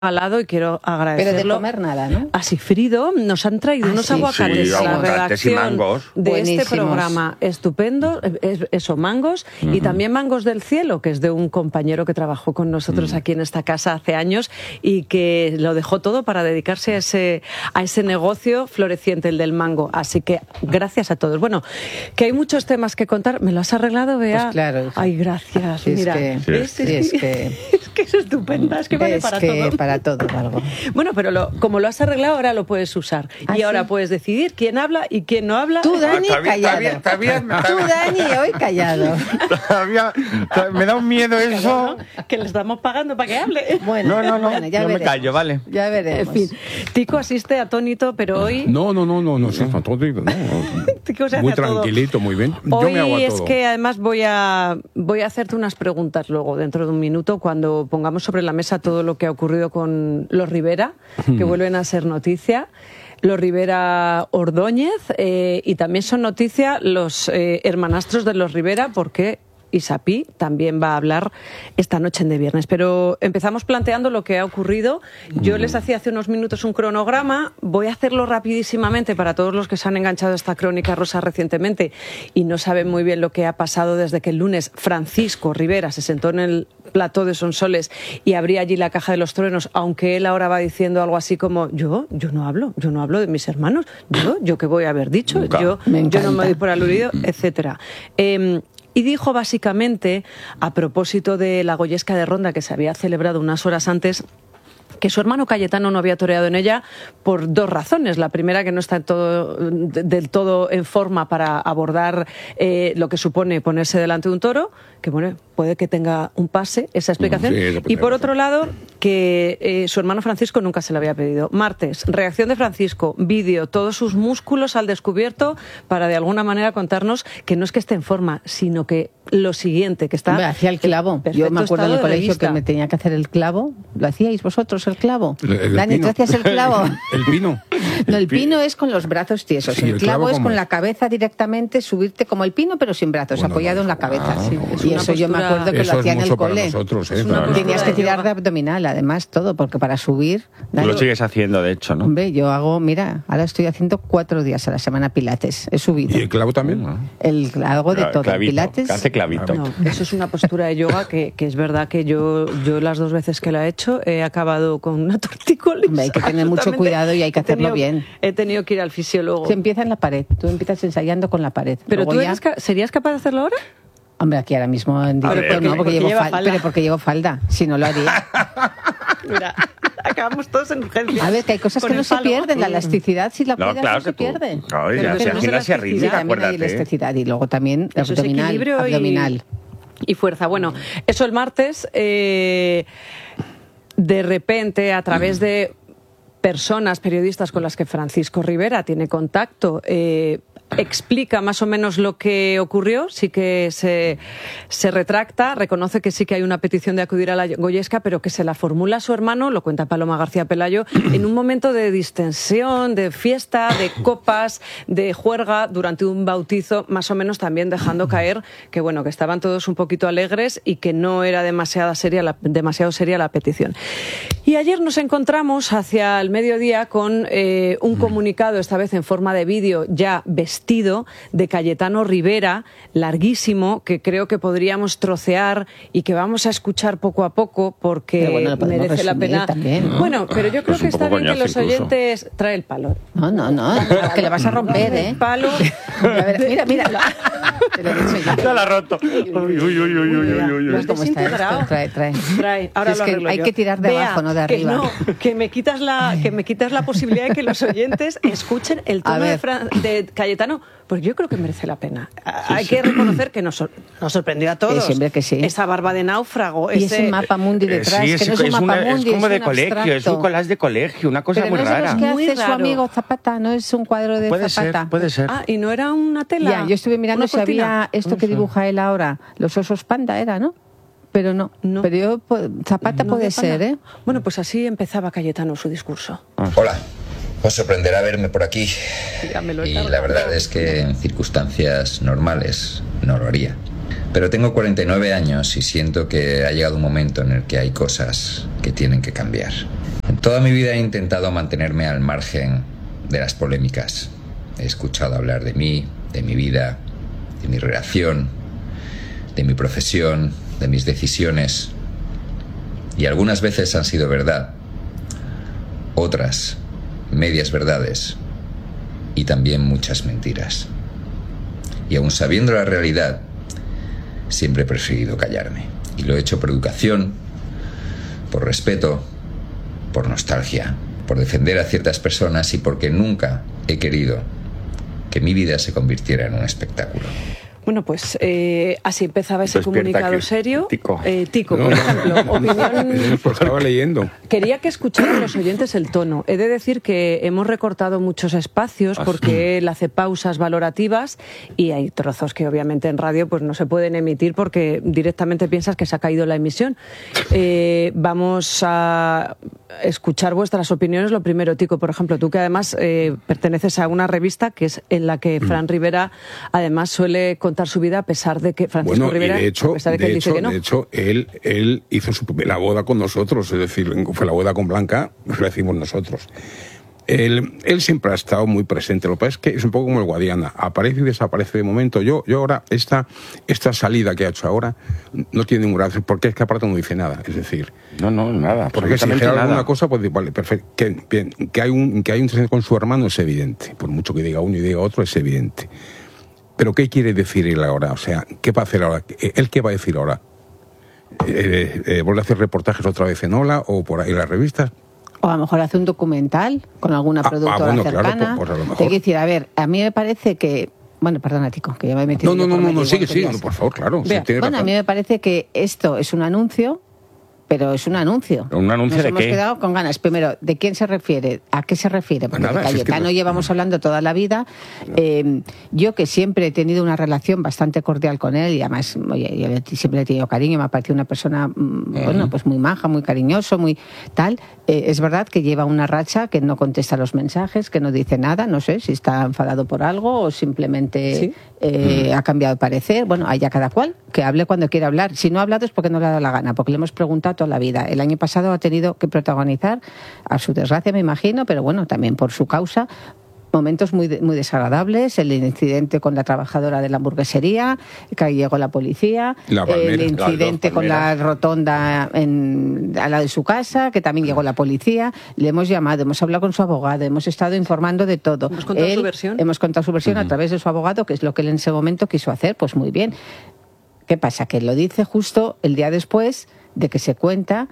Regalado y quiero agradecerlo. Pero de comer nada, ¿no? A Sigfrido nos han traído unos aguacates sí, a la aguacates y redacción mangos. de Buenísimos. este programa. Estupendo, eso, mangos y también mangos del cielo, que es de un compañero que trabajó con nosotros aquí en esta casa hace años y que lo dejó todo para dedicarse a ese negocio floreciente, el del mango. Así que gracias a todos. Bueno, que hay muchos temas que contar. ¿Me lo has arreglado, Bea? Pues claro, hija. Ay, gracias. Sí, Mira, es que es que es estupenda, es que vale para todo. Para todo, algo. Bueno, pero como lo has arreglado, ahora lo puedes usar. ¿Ah, y ahora sí? puedes decidir quién habla y quién no habla. Tú, Dani, callado. Está bien. Tú, Dani, hoy callado. Todavía me da un miedo eso. ¿No? Que le estamos pagando para que hable. Bueno, No, bueno, ya yo me veremos. callo, vale. Ya veremos. En fin, Tico asiste atónito, pero hoy... No, sí, atónito, no. Tico se hace Muy a todo. tranquilito, muy bien. Yo Hoy me hago a es todo. que además voy a hacerte unas preguntas luego, dentro de un minuto, cuando pongamos sobre la mesa todo lo que ha ocurrido con los Rivera, que vuelven a ser noticia. Los Rivera Ordóñez, y también son noticia los hermanastros de los Rivera, porque Isapi también va a hablar esta noche en De Viernes. Pero empezamos planteando lo que ha ocurrido. Yo les hacía hace unos minutos un cronograma. Voy a hacerlo rapidísimamente para todos los que se han enganchado a esta crónica rosa recientemente y no saben muy bien lo que ha pasado desde que el lunes Francisco Rivera se sentó en el plató de Sonsoles y abría allí la caja de los truenos, aunque él ahora va diciendo algo así como yo no hablo de mis hermanos, yo qué voy a haber dicho, yo no me doy por aludido, etcétera. Y dijo básicamente, a propósito de la Goyesca de Ronda que se había celebrado unas horas antes, que su hermano Cayetano no había toreado en ella por dos razones. La primera, que no está del todo en forma para abordar lo que supone ponerse delante de un toro, que bueno, puede que tenga un pase, esa explicación. Sí, y por otro lado, que su hermano Francisco nunca se lo había pedido. Martes, reacción de Francisco, vídeo, todos sus músculos al descubierto para de alguna manera contarnos que no es que esté en forma, sino que lo siguiente, que está... Hombre, hacía el clavo. Yo me acuerdo en el colegio que me tenía que hacer el clavo. ¿Lo hacíais vosotros, el clavo? Dani, ¿tú hacías el clavo? El pino. No, el pino es con los brazos tiesos. Sí, el clavo es ¿cómo con es? la cabeza directamente, subirte como el pino, pero sin brazos, Bueno, apoyado no, en la cabeza. no, Sí. no, Y eso yo me acuerdo que eso lo hacía es en el mucho para cole. nosotros, Es una claro. Tenías que tirar yoga. de abdominal, además, todo, porque para subir... Tú Dani, lo sigues haciendo, de hecho, ¿no? hombre, yo hago, mira, ahora estoy haciendo 4 días a la semana pilates. He subido. ¿Y el clavo también? Hago de todo. Clavito, Pilates. que hace clavito. No, eso es una postura de yoga que es verdad que yo las dos veces que la he hecho he acabado con una tortícolis. Hombre, hay que tener mucho Absolutamente. cuidado y hay que hacerlo bien. He tenido que ir al fisiólogo. Se empieza en la pared. Tú empiezas ensayando con la pared. ¿Pero Luego tú ya... serías capaz de hacerlo ahora? Hombre, aquí ahora mismo en ver, directo no, porque porque llevo lleva falda. falda. Pero porque llevo falda. Si no lo haría. Mira, acabamos todos en urgencia. A ver, que hay cosas Con que no el se palo. pierden. La elasticidad, si la No, cuidas, claro no se que tú. pierde. No, Pero ya que sea no es gimnasia elasticidad, rítmica, También hay acuérdate. elasticidad y luego también Eso es equilibrio abdominal. y fuerza. Bueno, eso el martes, de repente, a través de personas, periodistas con las que Francisco Rivera tiene contacto, explica más o menos lo que ocurrió, sí que se retracta, reconoce que sí que hay una petición de acudir a la Goyesca, pero que se la formula su hermano, lo cuenta Paloma García Pelayo, en un momento de distensión, de fiesta, de copas, de juerga, durante un bautizo, más o menos también dejando caer que bueno, que estaban todos un poquito alegres y que no era demasiado seria la petición. Y ayer nos encontramos hacia el mediodía con un comunicado, esta vez en forma de vídeo, ya vestido, de Cayetano Rivera, larguísimo, que creo que podríamos trocear y que vamos a escuchar poco a poco porque Pero bueno, lo podemos merece la resumir pena. también. Bueno, pero yo creo Pues que un está poco bien que coñazo los incluso. oyentes... Trae el palo. No, que le vas a romper, ¿eh? El palo. A ver, mira. Te lo he dicho yo. Ya la ha roto. Uy. Lo has ¿Cómo está desintegrado. esto? Trae. Trae, ahora Es lo que arreglo hay yo. que tirar de Bea, abajo, no de que arriba. no, que me quitas la posibilidad de que los oyentes escuchen el A tono ver. de Cayetano, pues yo creo que merece la pena. Hay que reconocer que nos sorprendió a todos. siempre que sí. Esa barba de náufrago, Y ese mapa mundi detrás, Sí, que no es un mapa mundi, es como es de un colegio, abstracto. es un collage de colegio, una cosa Pero muy no es de rara. los que Muy hace su raro. amigo Zapata, no es un cuadro de Puede Zapata. ser, puede ser. Ah, y no era una tela. Ya, yo estuve mirando una si cortina. había esto que dibuja él ahora, los osos panda era, ¿no? Pero no. No. Pero yo, Zapata No puede de ser, pana. ¿eh? Bueno, pues así empezaba Cayetano su discurso. Hola, os sorprenderá verme por aquí. Ya me lo he Y cargado. la verdad es que en circunstancias normales no lo haría. Pero tengo 49 años y siento que ha llegado un momento en el que hay cosas que tienen que cambiar. Toda mi vida he intentado mantenerme al margen de las polémicas. He escuchado hablar de mí, de mi vida, de mi relación, de mi profesión, de mis decisiones. Y algunas veces han sido verdad, otras medias verdades y también muchas mentiras. Y aun sabiendo la realidad, siempre he preferido callarme. Y lo he hecho por educación, por respeto, por nostalgia, por defender a ciertas personas y porque nunca he querido que mi vida se convirtiera en un espectáculo. Bueno, pues así empezaba ese comunicado serio. Tico, por ejemplo, opinión... Pues estaba leyendo. Quería que escucharan los oyentes el tono. He de decir que hemos recortado muchos espacios porque él hace pausas valorativas y hay trozos que obviamente en radio pues no se pueden emitir porque directamente piensas que se ha caído la emisión. Vamos a escuchar vuestras opiniones. Lo primero, Tico, por ejemplo, tú que además perteneces a una revista que es en la que Fran Rivera además suele contar su vida a pesar de que Francisco Rivera, de hecho, a pesar de que él dice que no. De hecho, él hizo la boda con nosotros, es decir, fue la boda con Blanca, lo decimos nosotros. Él siempre ha estado muy presente. Lo que pasa es que es un poco como el Guadiana, aparece y desaparece de momento. Yo ahora, esta salida que ha hecho ahora no tiene ningún gracia, porque es que aparte no dice nada, es decir... No, nada, porque si dijera alguna cosa, pues vale, perfecto. Que hay un con su hermano es evidente, por mucho que diga uno y diga otro, es evidente. Pero ¿qué quiere decir él ahora? O sea, ¿qué va a hacer ahora? ¿Él qué va a decir ahora? ¿Vuelve a hacer reportajes otra vez en Hola o por ahí en las revistas? O a lo mejor hace un documental con alguna productora cercana. Claro, pues a lo mejor. Te quiero decir, a ver, a mí me parece que... Bueno, perdona, Tico, que ya me he metido... No, sigue, por favor, claro. Bueno, a mí me parece que esto es un anuncio... Pero es un anuncio. ¿Un anuncio Nos de hemos qué? quedado con ganas. Primero, ¿de quién se refiere? ¿A qué se refiere? Porque de Cayetano llevamos hablando toda la vida. Yo que siempre he tenido una relación bastante cordial con él y además yo siempre le he tenido cariño, me ha parecido una persona bueno, pues muy maja, muy cariñoso, muy tal. Es verdad que lleva una racha que no contesta los mensajes, que no dice nada, no sé si está enfadado por algo o simplemente ha cambiado de parecer. Bueno, allá cada cual, que hable cuando quiera hablar. Si no ha hablado es porque no le ha dado la gana, porque le hemos preguntado toda la vida. El año pasado ha tenido que protagonizar, a su desgracia me imagino, pero bueno, también por su causa, momentos muy desagradables, el incidente con la trabajadora de la hamburguesería, que llegó la policía, el incidente con la rotonda al lado de su casa, que también llegó la policía, le hemos llamado, hemos hablado con su abogado, hemos estado informando de todo. ¿Hemos contado su versión? Hemos contado su versión a través de su abogado, que es lo que él en ese momento quiso hacer, pues muy bien. ¿Qué pasa? Que lo dice justo el día después de que se cuenta,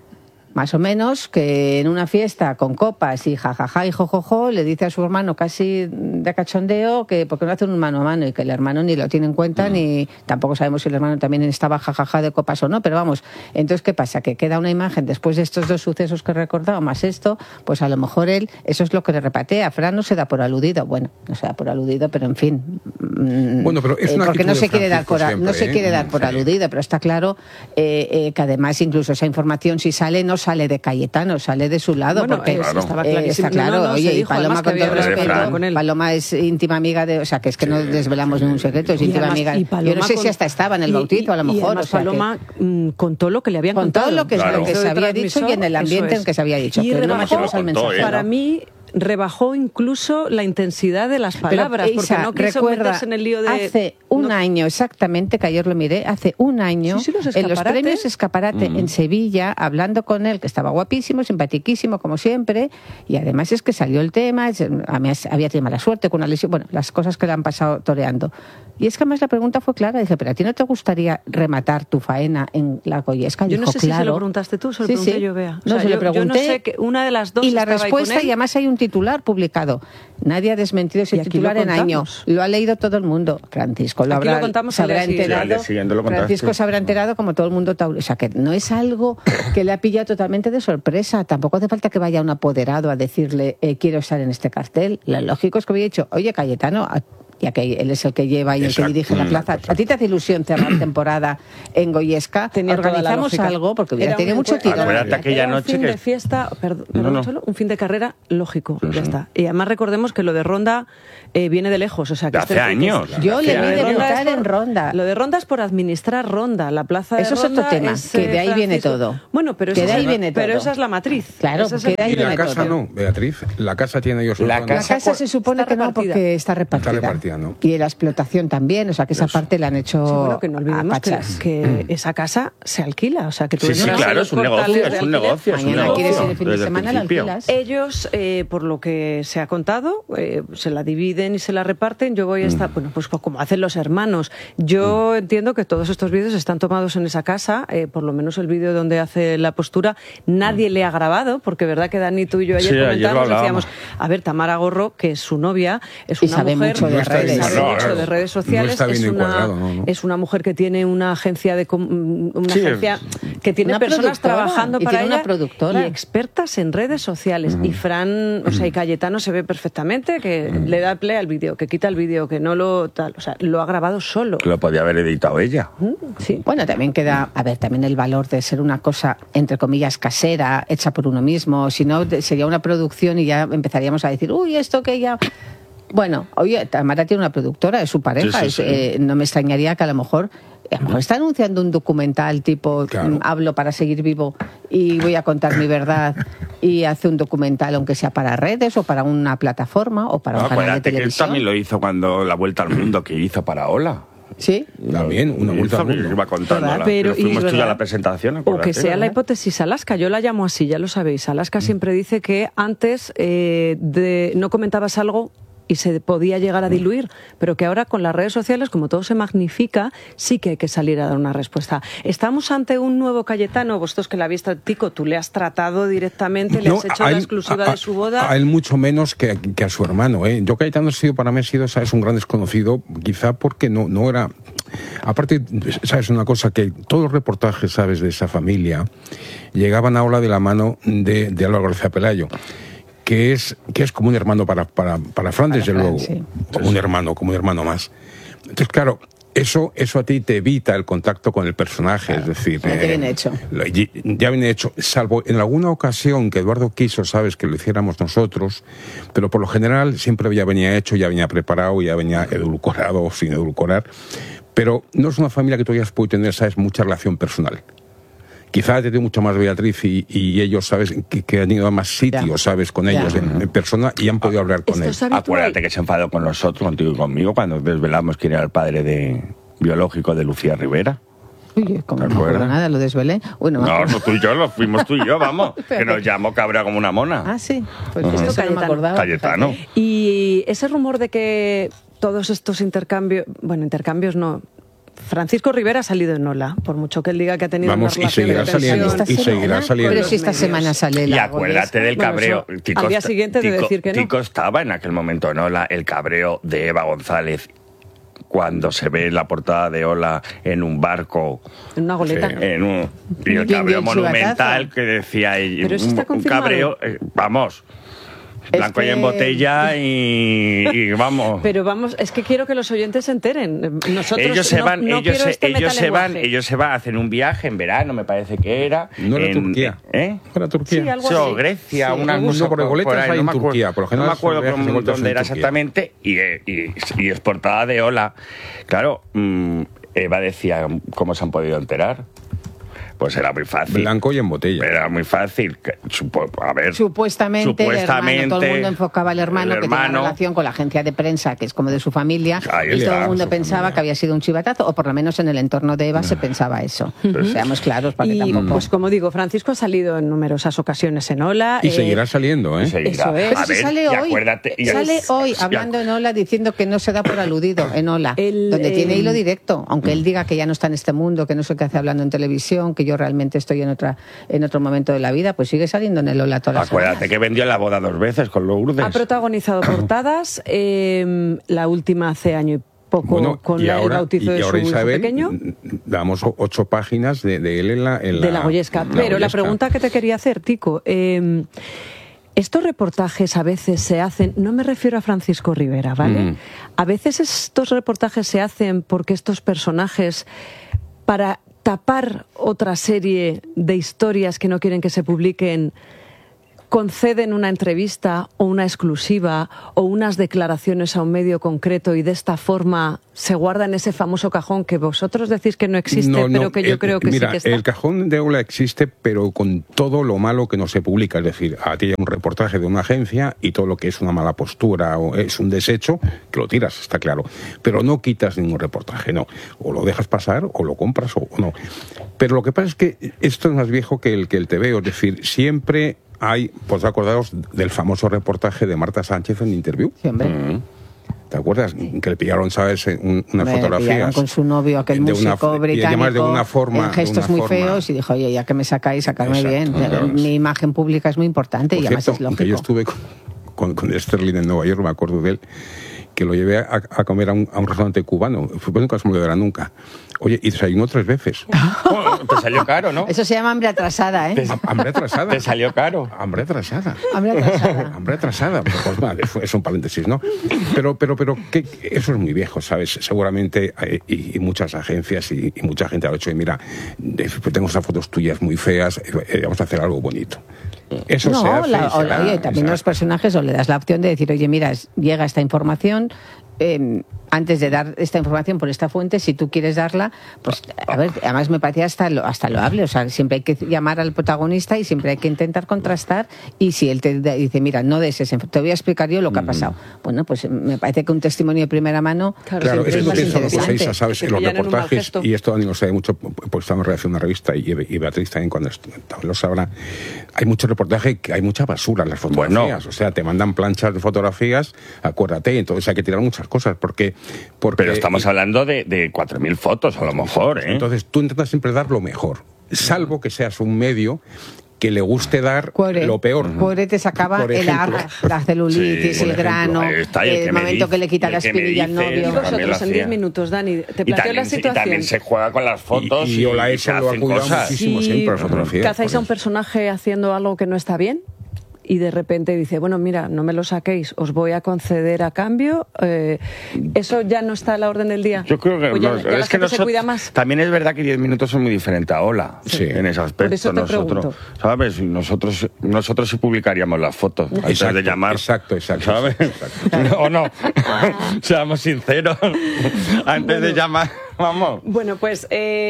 más o menos, que en una fiesta con copas y jajaja y jojojo le dice a su hermano casi de cachondeo que porque no hacen un mano a mano y que el hermano ni lo tiene en cuenta ni tampoco sabemos si el hermano también estaba jajaja de copas o no, pero vamos, entonces ¿qué pasa? Que queda una imagen después de estos dos sucesos que he recordado más esto, pues a lo mejor él, eso es lo que le repatea. Fran no se da por aludido, bueno, no se da por aludido, pero en fin, bueno, pero es una porque no se quiere dar por siempre, no se quiere dar por aludido, pero está claro que además incluso esa información si sale no sale de Cayetano, sale de su lado, bueno, porque estaba clarísimo. está claro, oye, y Paloma con todo respeto, con él. Paloma es íntima amiga de, o sea, que es que no desvelamos ningún secreto, es íntima amiga. Yo no sé si hasta estaba en el bautizo, a lo mejor. Además, o sea, Paloma contó lo que le habían contado. Contó lo que se había dicho y en el ambiente en que se había dicho. Y Pero no matemos al mensaje. Para mí rebajó incluso la intensidad de las palabras, pero, Isa, porque no quiso meterse en el lío de... Hace un año exactamente, que ayer lo miré, hace un año, en los premios Escaparate en Sevilla, hablando con él, que estaba guapísimo, simpatiquísimo, como siempre, y además es que salió el tema, había tenido mala suerte con una lesión, bueno, las cosas que le han pasado toreando. Y es que además la pregunta fue clara, dije, pero ¿a ti no te gustaría rematar tu faena en la Goyesca? Yo no sé si se lo preguntaste tú, se lo pregunté yo, Bea. No, se lo pregunté. Yo no sé que una de las dos y la estaba respuesta, ahí con él. Y además hay un titular publicado. Nadie ha desmentido ese titular en años. Lo ha leído todo el mundo. Francisco lo habrá, se habrá enterado. Francisco se habrá enterado como todo el mundo. O sea, que no es algo que le ha pillado totalmente de sorpresa. Tampoco hace falta que vaya un apoderado a decirle quiero estar en este cartel. Lo lógico es que hubiera dicho, oye, Cayetano, ya que él es el que lleva y el que Exacto. dirige la plaza. ¿A ti te hace ilusión cerrar temporada en Goyesca? Tenía toda la Organizamos lógica. algo, porque hubiera Era tenido un mucho encuentro- tirón. Acuérdate aquella Era un noche fin que- de fiesta, No. solo un fin de carrera lógico, ya está. Y además recordemos que lo de Ronda viene de lejos, o sea que De hace años. Yo le vi Hace años. debutar en Ronda. Lo de Ronda es por administrar Ronda, la plaza de Eso es Ronda otro tema, que de ahí viene todo. Bueno, pero, Que esa de ahí es, viene pero todo. esa es la matriz. Claro, Esa es que de ahí Y la viene casa todo. no, Beatriz. La casa tiene ellos La Ronda. La casa se supone Está que no, repartida. porque está repartida. Está repartida, ¿no? Y la explotación también, o sea que esa parte la han hecho Sí, bueno, que no olvidemos a pachas. que esa casa se alquila, o sea que tú Sí, sí, entras en claro, los es un portales negocio, de es un alquiler. negocio, es un Mañana negocio. quieres ir el fin de desde el semana, la principio. alquilas. Ellos, por lo que se ha contado, se la dividen y se la reparten. Yo voy a estar, bueno, pues como hacen los hermanos. Yo entiendo que todos estos vídeos están tomados en esa casa, por lo menos el vídeo donde hace la postura, nadie le ha grabado, porque verdad que Dani, tú y yo ayer Sí, ayer lo comentábamos, hablábamos. decíamos, a ver, Tamara Gorro, que es su novia, es Y una sabe mujer mucho de No está bien redes. sabe cuadrado, mucho de redes sociales, no está bien es encuadrado, no. es una mujer que tiene una agencia una Sí, agencia que tiene una personas productora, trabajando y para tiene una ella productora. y expertas en redes sociales. Y Fran, o sea, y Cayetano se ve perfectamente que le da play al vídeo, que quita el vídeo, que no lo tal, o sea, lo ha grabado solo. Lo podía haber editado ella. Sí. Bueno, también queda, a ver, también el valor de ser una cosa, entre comillas, casera, hecha por uno mismo. Si no, sería una producción y ya empezaríamos a decir, uy, esto que ya... Bueno, oye, Tamara tiene una productora, es su pareja, Sí, sí, sí. no me extrañaría que a lo mejor está anunciando un documental tipo Claro. hablo para seguir vivo y voy a contar mi verdad y hace un documental aunque sea para redes o para una plataforma o para un canal de Acuérdate que él televisión. también lo hizo cuando la Vuelta al Mundo que hizo para Ola. ¿Sí? También, una vuelta al Hizo, mundo. iba contando. ¿Verdad? Pero, y fuimos es tú y yo a verdad. la presentación. O acuérdate. que sea la hipótesis Alaska, yo la llamo así, ya lo sabéis. Alaska siempre dice que antes no comentabas algo y se podía llegar a diluir, pero que ahora con las redes sociales, como todo se magnifica, sí que hay que salir a dar una respuesta. Estamos ante un nuevo Cayetano, vosotros que la habéis tratado, Tico, tú le has tratado directamente, le has hecho a la él- exclusiva de su boda. A él mucho menos que a su hermano. Yo Cayetano para mí ha sido, ¿sabes?, un gran desconocido, quizá porque no era... Aparte, ¿sabes una cosa? Que todos los reportajes, ¿sabes?, de esa familia llegaban ahora de la mano de Álvaro García Pelayo, que es como un hermano para Fran, desde Fran, luego. sí. Como un hermano más. Entonces, claro, eso a ti te evita el contacto con el personaje, es decir... ya te viene hecho. Ya viene hecho, salvo en alguna ocasión que Eduardo quiso, sabes, que lo hiciéramos nosotros, pero por lo general siempre ya venía hecho, ya venía preparado, ya venía edulcorado o sin edulcorar, pero no es una familia que tú hayas podido tener, sabes, mucha relación personal. Quizás te tengo mucho más Beatriz y ellos, sabes, que han ido a más sitios, Ya. sabes, con Ya. ellos en persona y han podido hablar con Esto él. es habitual. Acuérdate que se enfadó con nosotros, contigo y conmigo, cuando desvelamos quién era el padre biológico de Lucía Rivera. Uy, como ¿Te no me acuerdo acuerdas? nada, lo desvelé. Bueno, me No, acuerdo. no tú y yo, lo fuimos tú y yo, vamos. Pero Que nos que- llamó cabra como una mona. Ah, sí. Pues Esto eso no me Cayetano. acordaba. Cayetano. fíjate. Y ese rumor de que todos estos intercambios no... Francisco Rivera ha salido en Ola, por mucho que él diga que ha tenido Vamos, una y seguirá relación de saliendo, tensión. y seguirá saliendo. Pero si esta semana sale Y la acuérdate del Bueno, cabreo. eso, al día siguiente de decir que no. Tico estaba en aquel momento en Ola, el cabreo de Eva González, cuando se ve la portada de Ola en un barco, En una goleta. Sí. y el Bien, cabreo bien, monumental chivatazo. que decía Pero eso está un confirmado. cabreo, vamos, blanco y en botella y vamos. Pero vamos, es que quiero que los oyentes se enteren. Nosotros Ellos se van, no ellos quiero este se van, metalenguaje. hacen un viaje en verano, me parece que era. No era Turquía. ¿Eh? ¿No era Turquía? Sí, algo Sí, así. o Grecia, Sí. una No, cosa porque boletas por ahí, hay no en me acuerdo- Turquía, por lo general no me acuerdo son viajes y vueltas dónde en era Turquía. exactamente y es portada de Ola. Claro, Eva decía, ¿cómo se han podido enterar? Pues era muy fácil. Blanco y en botella. Era muy fácil. A ver, Supuestamente, el hermano, todo el mundo enfocaba al hermano, que tenía relación con la agencia de prensa, que es como de su familia, Ahí y todo está, el mundo su pensaba familia. que había sido un chivatazo, o por lo menos en el entorno de Eva se pensaba eso. Seamos claros, para que Y tampoco... pues como digo, Francisco ha salido en numerosas ocasiones en Ola. Y seguirá saliendo, ¿eh? y seguirá. Eso es. Pero A si ver, sale y hoy, acuérdate, y- sale hoy y- hablando en Ola diciendo que no se da por aludido en Ola, donde tiene hilo directo, aunque él diga que ya no está en este mundo, que no sé qué hace hablando en televisión, que yo realmente estoy en otro momento de la vida, pues sigue saliendo en el Ola todas las Acuérdate semanas. que vendió la boda 2 veces con Lourdes. Ha protagonizado portadas, la última hace año y poco Bueno, con y el ahora, bautizo de su ahora hijo Isabel, pequeño. damos 8 páginas de él en la De la Goyesca. Pero la Goyesca. pregunta que te quería hacer, Tico, estos reportajes a veces se hacen, no me refiero a Francisco Rivera, ¿vale? A veces estos reportajes se hacen porque estos personajes, para tapar otra serie de historias que no quieren que se publiquen, conceden una entrevista o una exclusiva o unas declaraciones a un medio concreto y de esta forma se guardan ese famoso cajón que vosotros decís que no existe, pero que yo creo que mira, sí que está. El cajón de Ola existe, pero con todo lo malo que no se publica. Es decir, a ti hay un reportaje de una agencia y todo lo que es una mala postura o es un desecho, que lo tiras, está claro. Pero no quitas ningún reportaje, no. O lo dejas pasar o lo compras o no. Pero lo que pasa es que esto es más viejo que el TVO. Es decir, siempre hay, pues acordaros del famoso reportaje de Marta Sánchez en Interview. Sí, hombre. ¿Te acuerdas? Que le pillaron, ¿sabes? Unas fotografías con su novio, aquel músico británico, y además de una forma, en gestos muy feos, y dijo, oye, ya que me sacáis, sacarme bien. Claro. Mi imagen pública es muy importante. Por y además cierto, es lógico. Que yo estuve con Sterling en Nueva York, me acuerdo de él, que lo llevé a comer a un restaurante cubano. Nunca se me lo verá nunca. Oye, y desayunó 3 veces. Te salió caro, ¿no? Eso se llama hambre atrasada, ¿eh? Hambre atrasada. Te salió caro. Hambre atrasada. Hambre atrasada. Hambre atrasada. Pues vale, es un paréntesis, ¿no? Pero que eso es muy viejo, ¿sabes? Seguramente y muchas agencias y mucha gente ha hecho, y mira, tengo esas fotos tuyas muy feas, vamos a hacer algo bonito. Eso no, se hace. Oye, también los personajes o le das la opción de decir, oye, mira, llega esta información, antes de dar esta información por esta fuente, si tú quieres darla, pues a ver, además me parecía hasta loable, o sea, siempre hay que llamar al protagonista y siempre hay que intentar contrastar, y si él te dice, mira, no des ese, te voy a explicar yo lo que ha pasado. Bueno, pues me parece que un testimonio de primera mano claro, es más interesante. ¿Sabes? En los reportajes, y esto Dani lo sabe mucho, pues estamos en redacción de una revista, y Beatriz también cuando lo sabrá, hay mucho reportaje, que hay mucha basura en las fotografías, o sea, te mandan planchas de fotografías, acuérdate, entonces hay que tirar muchas cosas, porque pero estamos hablando de 4.000 fotos, a lo mejor, ¿eh? Entonces tú intentas siempre dar lo mejor, salvo que seas un medio que le guste dar lo peor. Cuore te sacaba la celulitis, el grano, el momento que le quita la espinilla al novio. Y vosotros en 10 minutos, Dani, ¿te planteó la situación? Y también se juega con las fotos y yo la he hecho, lo ha cuidado muchísimo siempre la fotografía. ¿Cazáis a un personaje haciendo algo que no está bien? Y de repente dice, bueno, mira, no me lo saquéis, os voy a conceder a cambio. ¿Eso ya no está a la orden del día? Yo creo que ya es que se cuida más. También es verdad que 10 minutos son muy diferentes a Ola, en ese aspecto. Por eso te pregunto. ¿Sabes? Nosotros sí publicaríamos las fotos antes de llamar. Exacto. ¿Sabes? ¿O no? Seamos sinceros. Antes de llamar. Vamos. Bueno, pues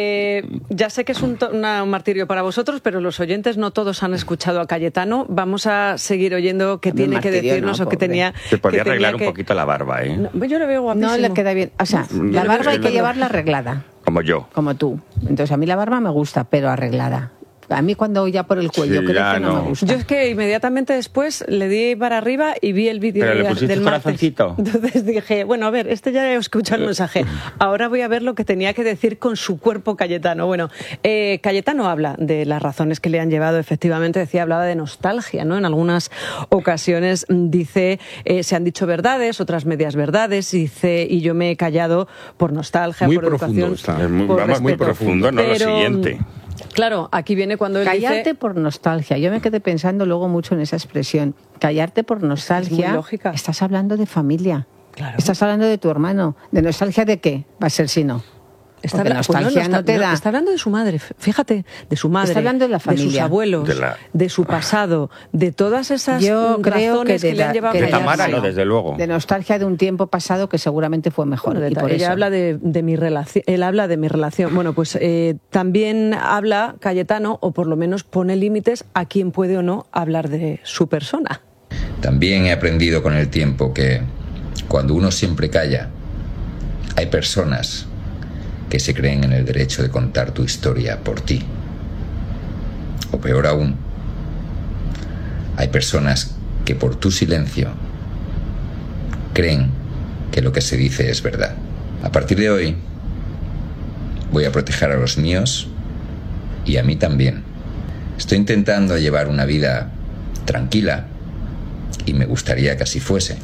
ya sé que es un martirio para vosotros, pero los oyentes no todos han escuchado a Cayetano. Vamos a seguir oyendo qué tiene que decirnos o qué tenía. Te podría arreglar un poquito la barba, ¿eh? No, yo le veo guapísimo. No le queda bien. O sea, la barba hay que llevarla arreglada. Como yo. Como tú. Entonces a mí la barba me gusta, pero arreglada. A mí cuando ya por el cuello creo que no me gusta. Yo es que inmediatamente después le di para arriba y vi el vídeo del martes. Entonces dije, bueno, a ver, ya he escuchado el mensaje. Ahora voy a ver lo que tenía que decir con su cuerpo Cayetano. Bueno, Cayetano habla de las razones que le han llevado, efectivamente, hablaba de nostalgia, ¿no? En algunas ocasiones dice, se han dicho verdades, otras medias verdades, dice, y yo me he callado por nostalgia, muy por profundo educación. Muy profundo, no lo siguiente. Claro, aquí viene cuando él callarte dice... por nostalgia. Yo me quedé pensando luego mucho en esa expresión. Callarte por nostalgia. Es muy lógica. Estás hablando de familia. Claro. Estás hablando de tu hermano. ¿De nostalgia de qué va a ser si no? Nostalgia no te da. Está hablando de su madre, fíjate, de su madre. Está hablando de la familia. De sus abuelos, de su pasado, de todas esas razones que le han llevado a callarse. De Tamara no, desde luego. De nostalgia de un tiempo pasado que seguramente fue mejor. Bueno, ella habla de mi relación, él habla de mi relación. Bueno, pues también habla Cayetano, o por lo menos pone límites a quién puede o no hablar de su persona. También he aprendido con el tiempo que cuando uno siempre calla, hay personas que se creen en el derecho de contar tu historia por ti. O peor aún, hay personas que por tu silencio creen que lo que se dice es verdad. A partir de hoy, voy a proteger a los míos y a mí también. Estoy intentando llevar una vida tranquila y me gustaría que así fuese.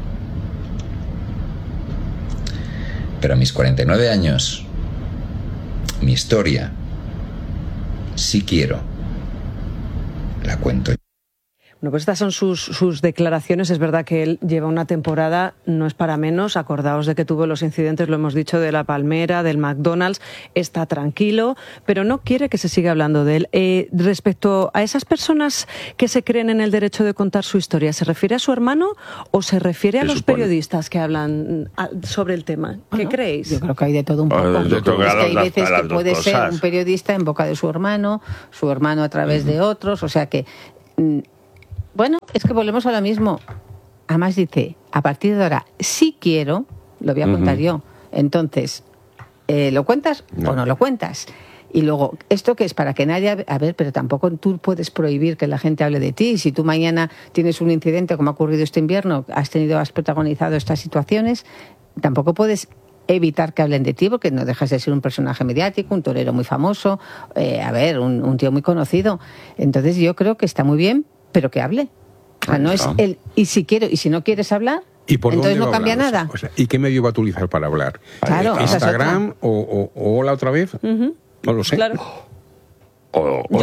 Pero a mis 49 años, mi historia, si quiero, la cuento yo. Bueno, pues estas son sus declaraciones. Es verdad que él lleva una temporada, no es para menos. Acordaos de que tuvo los incidentes, lo hemos dicho, de la Palmera, del McDonald's. Está tranquilo, pero no quiere que se siga hablando de él. Respecto a esas personas que se creen en el derecho de contar su historia, ¿se refiere a su hermano o se refiere a los periodistas que hablan sobre el tema? ¿Qué creéis? Yo creo que hay de todo un poco. Es que hay veces que puede ser un periodista en boca de su hermano a través de otros, o sea que... Bueno, es que volvemos a lo mismo. Además dice, a partir de ahora, si quiero, lo voy a contar yo. Entonces, ¿lo cuentas o no lo cuentas? Y luego, ¿esto qué es? Para que nadie... A ver, pero tampoco tú puedes prohibir que la gente hable de ti. Si tú mañana tienes un incidente, como ha ocurrido este invierno, has protagonizado estas situaciones, tampoco puedes evitar que hablen de ti, porque no dejas de ser un personaje mediático, un torero muy famoso, un tío muy conocido. Entonces yo creo que está muy bien, pero que hable. O sea, no es el y si no quieres hablar, entonces no cambia nada. O sea, ¿y qué medio va a utilizar para hablar? Claro, ¿Instagram o la otra vez? No lo sé. Claro. O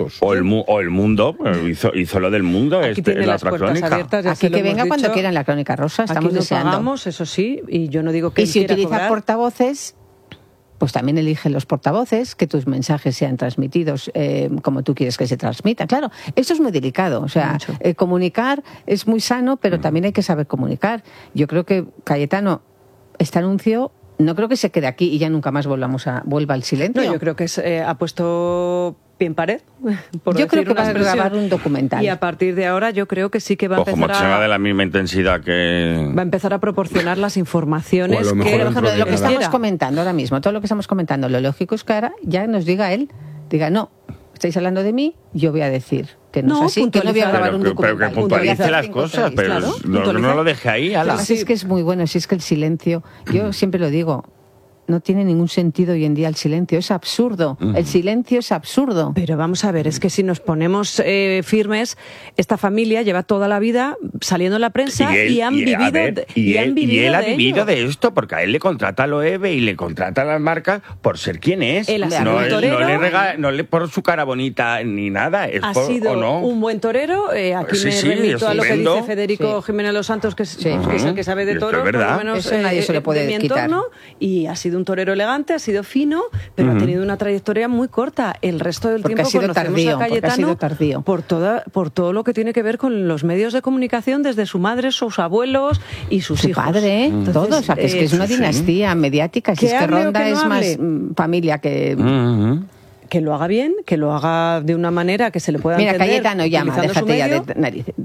el Mundo, hizo lo del Mundo. Aquí tiene la las otra puertas crónica. abiertas. Aquí que venga cuando quiera en la Crónica Rosa. Estamos aquí no deseando. pagamos, eso sí, y yo no digo que y si utiliza cobrar. portavoces, pues también elige los portavoces, que tus mensajes sean transmitidos como tú quieres que se transmitan. Claro, esto es muy delicado. O sea, comunicar es muy sano, pero también hay que saber comunicar. Yo creo que Cayetano, este anuncio, no creo que se quede aquí y ya nunca más vuelva al silencio. No, yo creo que ha puesto pie en pared. Yo creo que va a grabar un documental. Y a partir de ahora yo creo que sí que va a empezar de la misma intensidad que... Va a empezar a proporcionar las informaciones que... Por ejemplo, de lo que estamos comentando ahora mismo, todo lo que estamos comentando, lo lógico es que ahora ya nos diga él, no, estáis hablando de mí, yo voy a decir que no es así, que no voy a grabar un documental. Pero que puntualice las cosas, pero claro, no lo deje ahí. Pero si es que es muy bueno, si es que el silencio, yo siempre lo digo, no tiene ningún sentido hoy en día el silencio, es absurdo, el silencio es absurdo. Pero vamos a ver, es que si nos ponemos firmes, esta familia lleva toda la vida saliendo en la prensa y han vivido él ha vivido de esto, porque a él le contrata lo EVE y le contrata las marcas por ser quien es. Él ha sido un torero, no le por su cara bonita ni nada. Ha sido un buen torero. Aquí me remito a lo que dice Federico Jiménez Los Santos, que es el que sabe de toros, por lo menos eso nadie se le puede de mi quitar. entorno, y ha sido un torero elegante, ha sido fino, pero ha tenido una trayectoria muy corta. El resto del tiempo conocemos a Cayetano por todo lo que tiene que ver con los medios de comunicación, desde su madre, sus abuelos y sus hijos. Su padre, todos. O sea, que es una dinastía mediática. Si es que Ronda es más familia que... Que lo haga bien, que lo haga de una manera que se le pueda entender. Mira, Cayetano llama, déjate ya de narices.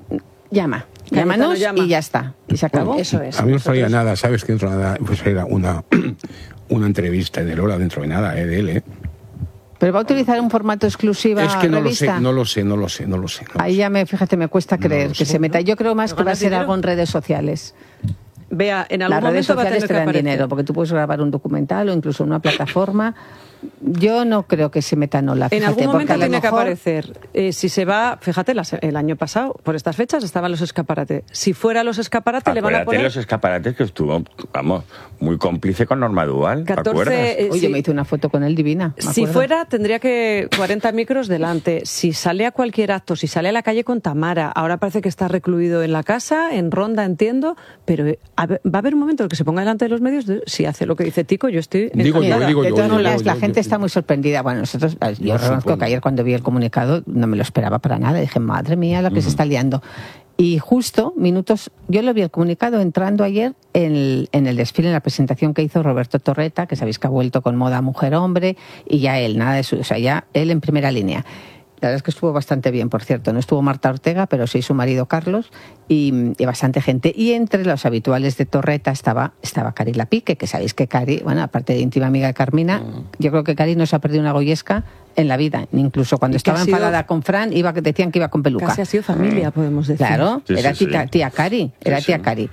Llámanos y ya está. Y se acabó. Eso es. A mí no sabía nada, ¿sabes? Que dentro de nada, pues era una entrevista de Lola dentro de nada, de él, ¿Pero va a utilizar un formato exclusiva? Es que no revista? lo sé. Ahí ya me cuesta creer que se meta. Yo creo más que va a ser algo en redes sociales. Vea, en algún Las redes momento va a sociales tener te que dan aparecer dinero, porque tú puedes grabar un documental o incluso una plataforma. Yo no creo que se meta Lola. En algún momento tiene que mejor... aparecer. Si se va, fíjate, el año pasado, por estas fechas, estaban los escaparates. Si fuera los escaparates, le van a poner... los escaparates que estuvo, muy cómplice con Norma Duval, ¿te acuerdas? Oye, me hice una foto con él divina. Si fuera, tendría que 40 micros delante. Si sale a cualquier acto, si sale a la calle con Tamara, ahora parece que está recluido en la casa, en Ronda, entiendo, pero va a haber un momento en el que se ponga delante de los medios, si hace lo que dice Tico, yo estoy... Digo yo. De todas maneras, la gente está muy sorprendida. Bueno, yo reconozco que ayer cuando vi el comunicado no me lo esperaba para nada. Dije, madre mía, lo que se está liando. Y justo, yo lo vi el comunicado entrando ayer en el desfile, en la presentación que hizo Roberto Torreta, que sabéis que ha vuelto con moda mujer-hombre, y ya él, ya él en primera línea. La verdad es que estuvo bastante bien, por cierto. No estuvo Marta Ortega, pero sí su marido Carlos y bastante gente. Y entre los habituales de Torreta estaba Cari Lapique, que sabéis que Cari, aparte de íntima amiga de Carmina, yo creo que Cari no se ha perdido una goyesca en la vida. Incluso cuando estaba enfadada con Fran, decían que iba con peluca. Casi ha sido familia, podemos decir. Claro, era tía Cari, tía Cari.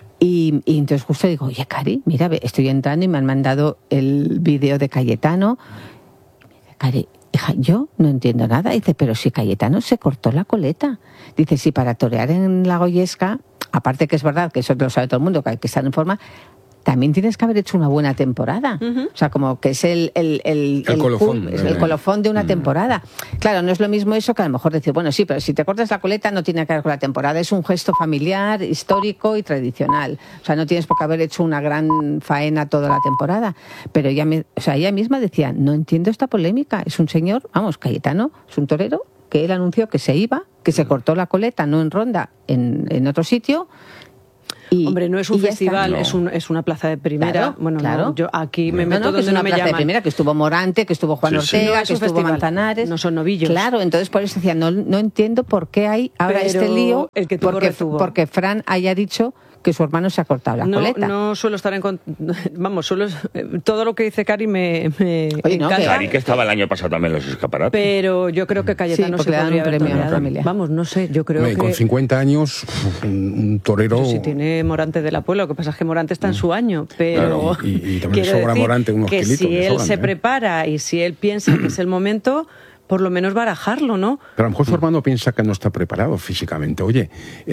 Y entonces justo digo, oye, Cari, mira, estoy entrando y me han mandado el vídeo de Cayetano. Cari, hija, yo no entiendo nada. Dice, pero si Cayetano se cortó la coleta. Dice, si para torear en la goyesca, aparte que es verdad que eso lo sabe todo el mundo, que hay que estar en forma, también tienes que haber hecho una buena temporada. O sea, como que es el colofón, es el colofón de una temporada. Claro, no es lo mismo eso que a lo mejor decir, bueno, sí, pero si te cortas la coleta no tiene que ver con la temporada, es un gesto familiar, histórico y tradicional. O sea, no tienes por qué haber hecho una gran faena toda la temporada. Pero ella misma decía, no entiendo esta polémica. Es un señor, vamos, Cayetano, es un torero, que él anunció que se iba, que se cortó la coleta, no en Ronda, en otro sitio. Hombre, no es un festival, es una plaza de primera. Claro, bueno, claro. No, yo aquí me meto donde es una no me plaza llaman. de primera, que estuvo Morante, que estuvo Juan Ortega, no que estuvo Manzanares. No son novillos. Claro, entonces por eso decía, no entiendo por qué hay ahora Pero este lío, el que tuvo, porque Fran haya dicho que su hermano se ha cortado la coleta. No suelo estar vamos, todo lo que dice Cari me encanta. Cari, que estaba el año pasado también en los escaparates. Pero yo creo que Cayetano se podría haber premio a la toreado. familia. Vamos, no sé, yo creo que... Con 50 años, un torero... Si tiene Morante de la Puebla, lo que pasa es que Morante está en su año, pero... Claro, y también sobra Morante unos que kilitos. Si él se prepara y si él piensa que es el momento... por lo menos barajarlo, ¿no? Pero a lo mejor su hermano piensa que no está preparado físicamente, oye,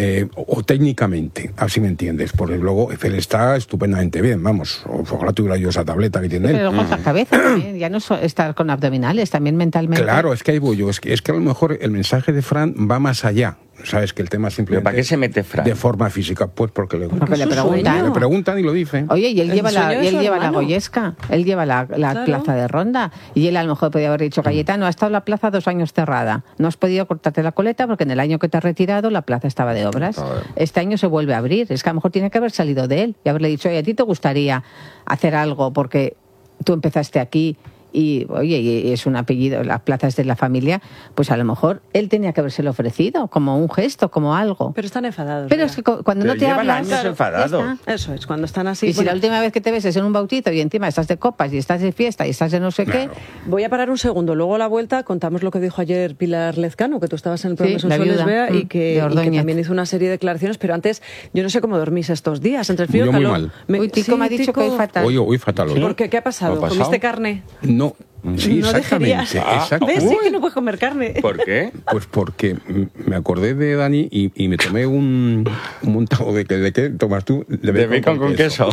o técnicamente, así me entiendes, porque luego él está estupendamente bien, vamos, ojalá tuviera yo esa tableta que tiene él. Pero con la cabeza también, ya no estar con abdominales, también mentalmente. Claro, es que ahí voy yo, es que a lo mejor el mensaje de Fran va más allá. Sabes que el tema simplemente... ¿Para qué se mete Fran? De forma física, pues porque le preguntan. Le preguntan y lo dicen. Oye, y él lleva la Goyesca, él lleva la claro. plaza de Ronda, y él a lo mejor podía haber dicho, Cayetano, ha estado la plaza 2 años cerrada, no has podido cortarte la coleta porque en el año que te has retirado la plaza estaba de obras. Este año se vuelve a abrir, es que a lo mejor tiene que haber salido de él y haberle dicho, oye, ¿a ti te gustaría hacer algo porque tú empezaste aquí? Y, oye, y es un apellido, las plazas de la familia, pues a lo mejor él tenía que habérselo ofrecido, como un gesto, como algo. Pero están enfadados. Pero es que cuando no te hablas... años enfadado. Eso es, cuando están así... Y si la última vez que te ves es en un bautizo y encima estás de copas y estás de fiesta y estás de no sé qué... Voy a parar un segundo, luego a la vuelta contamos lo que dijo ayer Pilar Lezcano, que tú estabas en el programa Sí, la viuda, Bea, y que también hizo una serie de declaraciones, pero antes, yo no sé cómo dormís estos días, entre el frío y el calor. Muy mal. Tico me ha dicho que hoy fatal. Hoy fatal. ¿Por qué? ¿Qué ha pasado? ¿Comiste carne? No. Sí, no exactamente. ¿Ves? Sí que no puedes comer carne. ¿Por qué? Pues porque me acordé de Dani y me tomé un montado de qué tomas tú? De bacon con queso.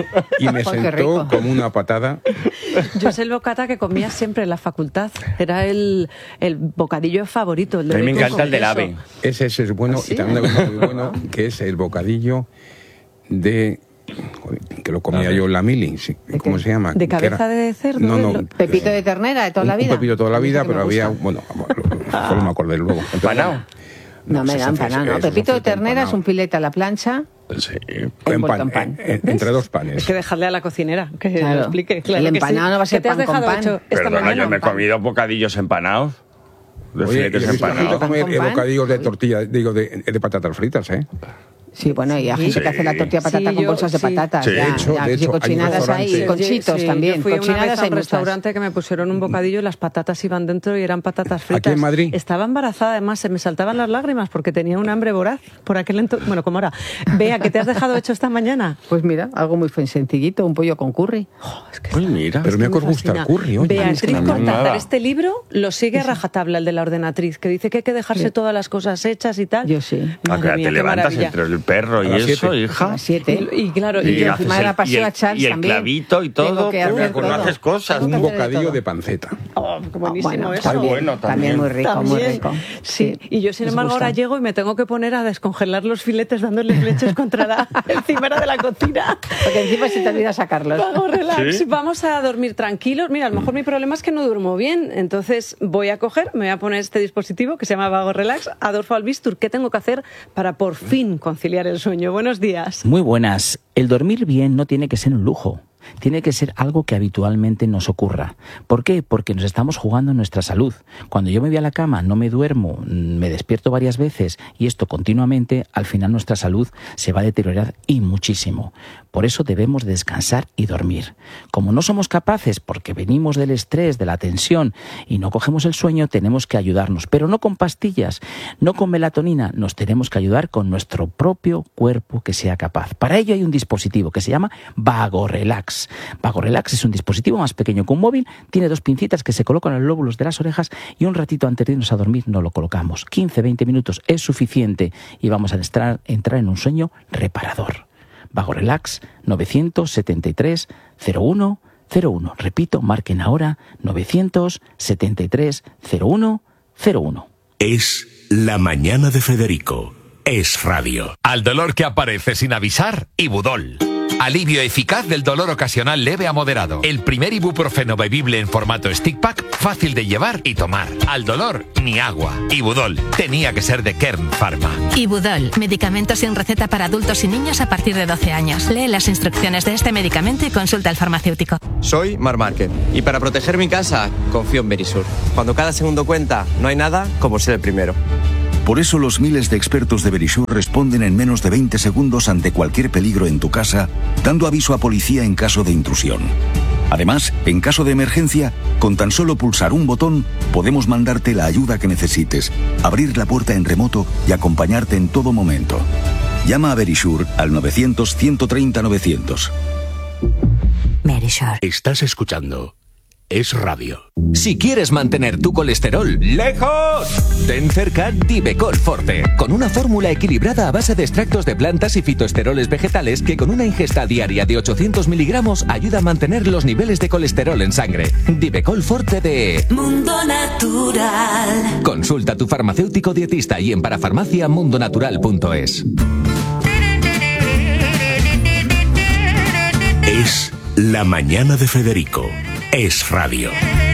Y me sentó como una patada. Yo es el bocata que comía siempre en la facultad. Era el bocadillo favorito. El de a mí me bacon encanta el del con ave. Ese es bueno. ¿Sí? Y también hay uno muy bueno, que es el bocadillo de... que lo comía yo en la mili, ¿cómo se llama? ¿De cabeza de cerdo? No. Pepito de ternera de toda la vida. Un pepito de toda la vida, pero había... Bueno, solo me acordé luego. ¿Empanado? No me da empanado, ¿no? Pepito de ternera es un filete a la plancha. Sí. Envuelto en pan. Entre dos panes. Es que dejarle a la cocinera que Claro. lo explique. Claro El que empanado sí. no va a ser ¿Qué te has pan con dejado pan. hecho esta Perdona, mañana? yo me he comido bocadillos empanados. De Oye, filetes yo he visto gente empanados. comer ¿Con pan? bocadillos de tortilla, digo, de patatas fritas, ¿eh? Sí, bueno, y hay gente que hace la tortilla patata Sí, con yo- bolsas de sí. patatas. Sí. Ya, De hecho, ya, hay y un cochinadas ahí, restaurante- y con chitos Sí, también. yo fui una vez Cochinadas a hay un muchas. restaurante que me pusieron un bocadillo y las patatas iban dentro y eran patatas fritas. ¿Aquí en Madrid? Estaba embarazada, además, se me saltaban las lágrimas porque tenía un hambre voraz por aquel entonces. Bueno, como ahora. Vea, ¿qué te has dejado hecho esta mañana? Pues mira, algo muy sencillito, un pollo con curry. Es que Pues mira. Pero mira que os gusta el curry, oye. Beatriz no, Cortázar, nada. este libro lo sigue a rajatabla, el de la ordenatriz, que dice que hay que dejarse Sí. todas las cosas hechas y tal. Yo sí. ¿A qué hora Madre mía, te qué levantas maravilla. entre el perro y A las eso, 7. A hija? las 7. Y claro, Y y yo haces encima de la el- paseo y el- a Charles y el también. clavito y Tengo todo, que pero hacer cuando todo. haces cosas. Tengo Un que hacer de bocadillo todo. de panceta. Oh, qué buenísimo Bueno, eso. también. Bueno, también muy rico, muy También. rico. Sí, y yo sin ¿Os embargo gusta? ahora llego y me tengo que poner a descongelar los filetes dándoles leches contra la encimera de la cocina. Porque encima se te olvida sacarlos. Vamos, relax, ¿Sí? vamos a dormir tranquilos. Mira, a lo mejor mi problema es que no duermo bien, entonces voy a me voy a poner este dispositivo que se llama Vago Relax. Adolfo Albistur, ¿qué tengo que hacer para por fin conciliar el sueño? Buenos días. Muy buenas. El dormir bien no tiene que ser un lujo. Tiene que ser algo que habitualmente nos ocurra. ¿Por qué? Porque nos estamos jugando nuestra salud. Cuando yo me voy a la cama, no me duermo, me despierto varias veces y esto continuamente, al final nuestra salud se va a deteriorar y muchísimo. Por eso debemos descansar y dormir. Como no somos capaces, porque venimos del estrés, de la tensión y no cogemos el sueño, tenemos que ayudarnos. Pero no con pastillas, no con melatonina, nos tenemos que ayudar con nuestro propio cuerpo que sea capaz. Para ello hay un dispositivo que se llama Vago Relax. Vago Relax es un dispositivo más pequeño que un móvil, tiene 2 pincitas que se colocan en los lóbulos de las orejas y un ratito antes de irnos a dormir nos lo colocamos. 15-20 minutos es suficiente y vamos a entrar en un sueño reparador. Vagorelax 973 01 01. Repito, marquen ahora 973 01 01. Es La Mañana de Federico. Es radio. Al dolor que aparece sin avisar, Ibudol. Alivio eficaz del dolor ocasional leve a moderado. El primer ibuprofeno bebible en formato stick pack, fácil de llevar y tomar. Al dolor, ni agua. Ibudol. Tenía que ser de Kern Pharma. Ibudol. Medicamento sin receta para adultos y niños a partir de 12 años. Lee las instrucciones de este medicamento y consulta al farmacéutico. Soy Mar Márquez y para proteger mi casa confío en Verisur. Cuando cada segundo cuenta, no hay nada como ser el primero. Por eso los miles de expertos de Verisur responden en menos de 20 segundos ante cualquier peligro en tu casa, dando aviso a policía en caso de intrusión. Además, en caso de emergencia, con tan solo pulsar un botón, podemos mandarte la ayuda que necesites, abrir la puerta en remoto y acompañarte en todo momento. Llama a Verisur al 900-130-900. Verisur. Estás escuchando Es Radio. Si quieres mantener tu colesterol lejos, ten cerca Divecol Forte, con una fórmula equilibrada a base de extractos de plantas y fitoesteroles vegetales que con una ingesta diaria de 800 miligramos ayuda a mantener los niveles de colesterol en sangre. Divecol Forte de Mundo Natural. Consulta a tu farmacéutico dietista y en parafarmaciamundonatural.es. Es La Mañana de Federico. Es radio.